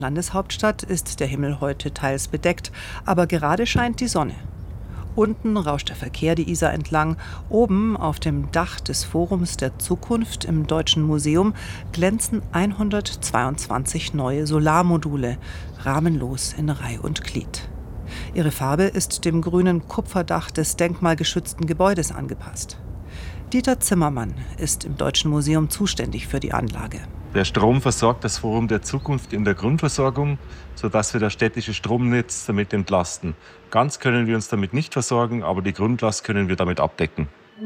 Landeshauptstadt ist der Himmel heute teils bedeckt, aber gerade scheint die Sonne. Unten rauscht der Verkehr die Isar entlang. Oben auf dem Dach des Forums der Zukunft im Deutschen Museum glänzen 122 neue Solarmodule, rahmenlos in Reih und Glied. Ihre Farbe ist dem grünen Kupferdach des denkmalgeschützten Gebäudes angepasst. Dieter Zimmermann ist im Deutschen Museum zuständig für die Anlage. Der Strom versorgt das Forum der Zukunft in der Grundversorgung, sodass wir das städtische Stromnetz damit entlasten. Ganz können wir uns damit nicht versorgen, aber die Grundlast können wir damit abdecken.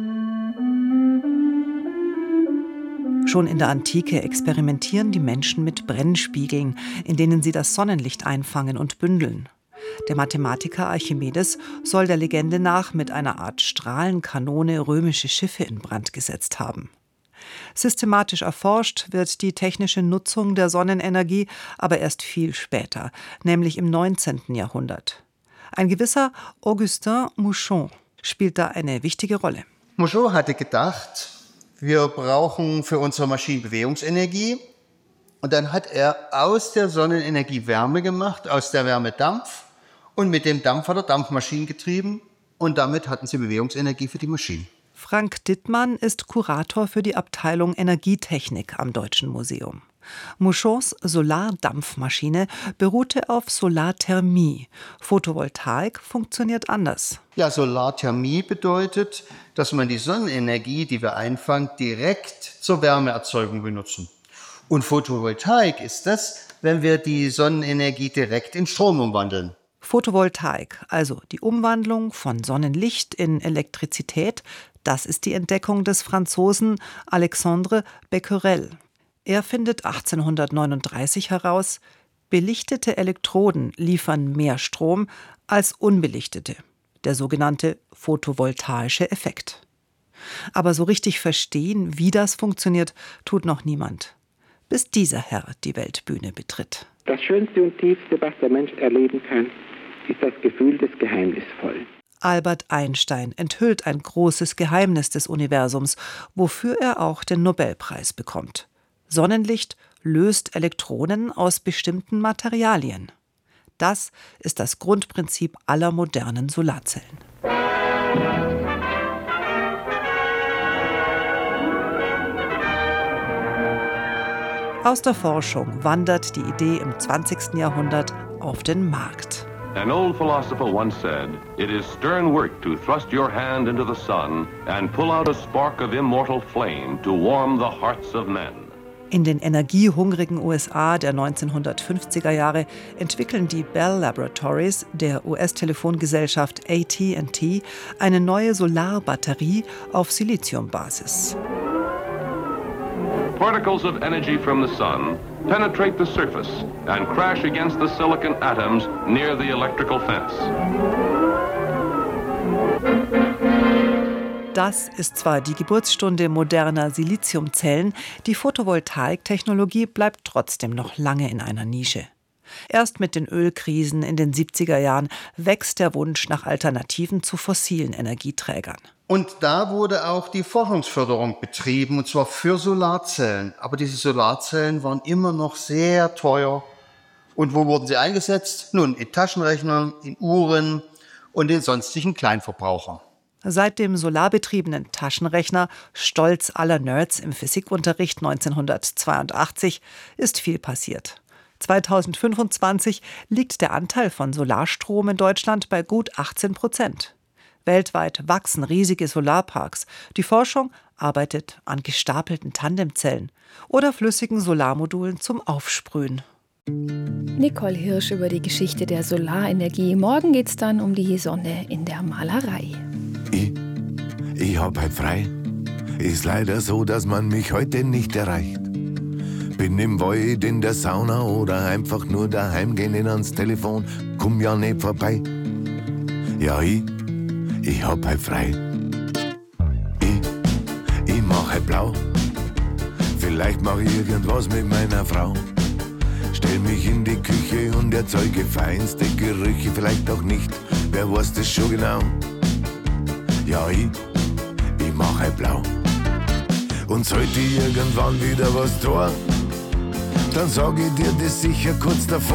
Schon in der Antike experimentieren die Menschen mit Brennspiegeln, in denen sie das Sonnenlicht einfangen und bündeln. Der Mathematiker Archimedes soll der Legende nach mit einer Art Strahlenkanone römische Schiffe in Brand gesetzt haben. Systematisch erforscht wird die technische Nutzung der Sonnenenergie aber erst viel später, nämlich im 19. Jahrhundert. Ein gewisser Augustin Mouchon spielt da eine wichtige Rolle. Mouchon hatte gedacht, wir brauchen für unsere Maschinen Bewegungsenergie. Und dann hat er aus der Sonnenenergie Wärme gemacht, aus der Wärme Dampf. Und mit dem Dampf hat er Dampfmaschinen getrieben. Und damit hatten sie Bewegungsenergie für die Maschinen. Frank Dittmann ist Kurator für die Abteilung Energietechnik am Deutschen Museum. Mouchons Solardampfmaschine beruhte auf Solarthermie. Photovoltaik funktioniert anders. Ja, Solarthermie bedeutet, dass man die Sonnenenergie, die wir einfangen, direkt zur Wärmeerzeugung benutzen. Und Photovoltaik ist das, wenn wir die Sonnenenergie direkt in Strom umwandeln. Photovoltaik, also die Umwandlung von Sonnenlicht in Elektrizität, das ist die Entdeckung des Franzosen Alexandre Becquerel. Er findet 1839 heraus, belichtete Elektroden liefern mehr Strom als unbelichtete, der sogenannte photovoltaische Effekt. Aber so richtig verstehen, wie das funktioniert, tut noch niemand, bis dieser Herr die Weltbühne betritt. Das Schönste und Tiefste, was der Mensch erleben kann, ist das Gefühl des Geheimnisvollen. Albert Einstein enthüllt ein großes Geheimnis des Universums, wofür er auch den Nobelpreis bekommt. Sonnenlicht löst Elektronen aus bestimmten Materialien. Das ist das Grundprinzip aller modernen Solarzellen. Aus der Forschung wandert die Idee im 20. Jahrhundert auf den Markt. An old philosopher once said, "It is stern work to thrust your hand into the sun and pull out a spark of immortal flame to warm the hearts of men." In den energiehungrigen USA der 1950er Jahre entwickeln die Bell Laboratories der US-Telefongesellschaft AT&T eine neue Solarbatterie auf Siliziumbasis. Particles of energy from the sun penetrate the surface and crash against the silicon atoms near the electrical fence. Das ist zwar die Geburtsstunde moderner Siliziumzellen, die Photovoltaiktechnologie bleibt trotzdem noch lange in einer Nische. Erst mit den Ölkrisen in den 70er Jahren wächst der Wunsch nach Alternativen zu fossilen Energieträgern. Und da wurde auch die Forschungsförderung betrieben, und zwar für Solarzellen. Aber diese Solarzellen waren immer noch sehr teuer. Und wo wurden sie eingesetzt? Nun, in Taschenrechnern, in Uhren und in sonstigen Kleinverbrauchern. Seit dem solarbetriebenen Taschenrechner, Stolz aller Nerds im Physikunterricht 1982, ist viel passiert. 2025 liegt der Anteil von Solarstrom in Deutschland bei gut 18%. Weltweit wachsen riesige Solarparks. Die Forschung arbeitet an gestapelten Tandemzellen oder flüssigen Solarmodulen zum Aufsprühen. Nicole Hirsch über die Geschichte der Solarenergie. Morgen geht's dann um die Sonne in der Malerei. Ich hab halt frei. Ist leider so, dass man mich heute nicht erreicht. Bin im Wald, in der Sauna oder einfach nur daheim, geh nicht ans Telefon, komm ja nicht vorbei. Ja, ich hab halt frei. Ich mach halt blau. Vielleicht mach ich irgendwas mit meiner Frau. Stell mich in die Küche und erzeuge feinste Gerüche, vielleicht auch nicht, wer weiß das schon genau. Ja, ich mach halt blau. Und sollte irgendwann wieder was tun, dann sag ich dir das sicher kurz davor.